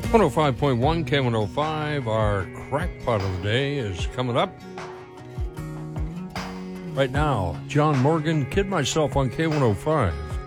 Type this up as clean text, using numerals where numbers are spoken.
105.1 K105, our crackpot of the day is coming up. Right now, John Morgan, Kid Myself on K105.